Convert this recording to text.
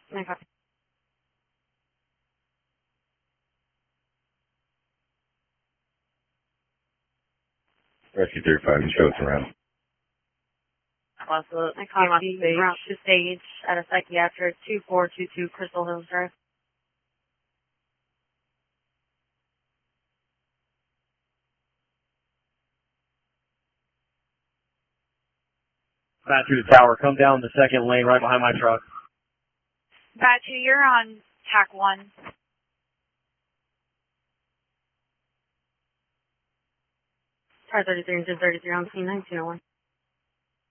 I copy. Rescue 35, and show us around. Also, I copy. Route to stage at a psychiatric 2422 Crystal Hills Drive. Back through the tower. Come down the second lane right behind my truck. Batu, you're on TAC 1. Car 33 and 33 on scene 1901.